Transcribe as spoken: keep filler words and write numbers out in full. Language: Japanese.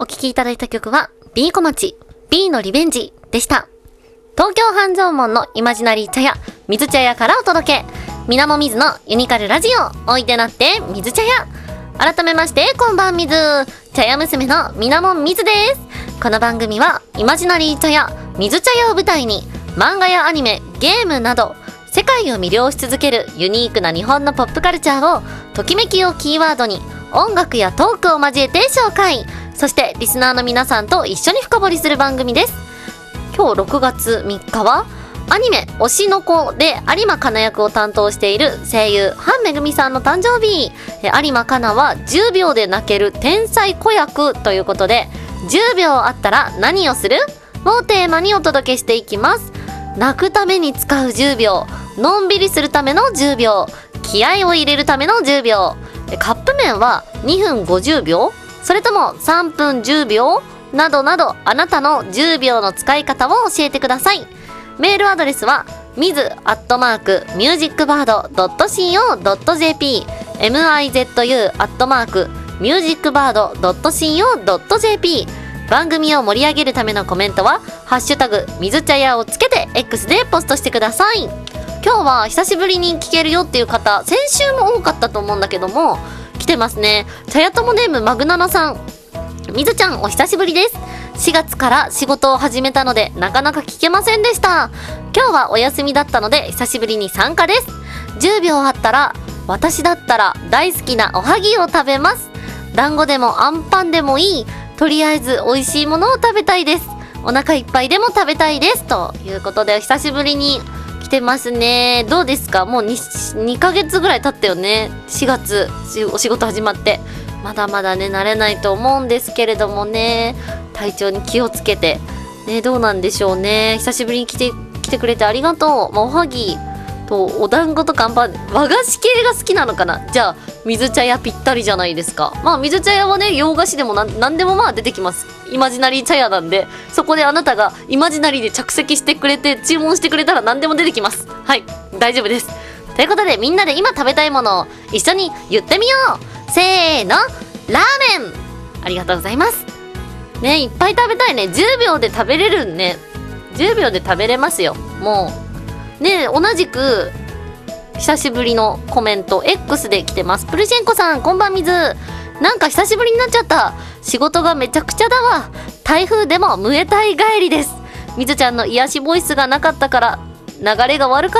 お聴きいただいた曲は B 小町 B のリベンジでした。東京半蔵門のイマジナリー茶屋水茶屋からお届け、みなもみずのユニカルラジオ、おいでなって水茶屋。改めましてこんばんみず、茶屋娘のみなもみずです。この番組はイマジナリー茶屋水茶屋を舞台に漫画やアニメ、ゲームなど世界を魅了し続けるユニークな日本のポップカルチャーをときめきをキーワードに音楽やトークを交えて紹介、そしてリスナーの皆さんと一緒に深掘りする番組です。今日ろくがつみっかはアニメ推しの子で有馬香奈役を担当している声優ハンめぐみさんの誕生日。有馬香奈はじゅうびょうで泣ける天才子役ということで、じゅうびょうあったら何をするをテーマにお届けしていきます。泣くために使うじゅうびょう、のんびりするためのじゅうびょう、気合を入れるためのじゅうびょう、カップ麺はにふんごじゅうびょう、それともさんぷんじゅうびょうなどなど、あなたのじゅうびょうの使い方を教えてください。メールアドレスはみずアットマークミュージックバードドットシーオードットジェーピー ミズ アットマークミュージックバードドットシーオードットジェーピー。 番組を盛り上げるためのコメントはハッシュタグ水茶屋をつけて X でポストしてください。今日は久しぶりに聞けるよっていう方、先週も多かったと思うんだけども来てますね。茶屋ともネームマグナナさん、みずちゃんお久しぶりです。しがつから仕事を始めたのでなかなか聞けませんでした。今日はお休みだったので久しぶりに参加です。じゅうびょうあったら私だったら大好きなおはぎを食べます。団子でもあんパンでもいい、とりあえず美味しいものを食べたいです。お腹いっぱいでも食べたいです。ということで久しぶりに来てますね。どうですか？もう 2, にかげつぐらい経ったよね。しがつお仕事始まってまだまだね慣れないと思うんですけれどもね、体調に気をつけてね、どうなんでしょうね。久しぶりに来て来てくれてありがとう。まあ、おはぎとお団子とかあんぱん、和菓子系が好きなのかな。じゃあ水茶屋ぴったりじゃないですか。まあ水茶屋はね洋菓子でもなん何でもまあ出てきます。イマジナリー茶屋なんで、そこであなたがイマジナリーで着席してくれて注文してくれたら何でも出てきます。はい、大丈夫です。ということでみんなで今食べたいものを一緒に言ってみよう。せーの、ラーメン。ありがとうございますね。いっぱい食べたいね。じゅうびょうで食べれるね。じゅうびょうで食べれますよ。もうね、同じく久しぶりのコメント X で来てます。プルシェンコさんこんばんみず。なんか久しぶりになっちゃった。仕事がめちゃくちゃだわ。台風でもムエタイ帰りです。みずちゃんの癒しボイスがなかったから流れが悪か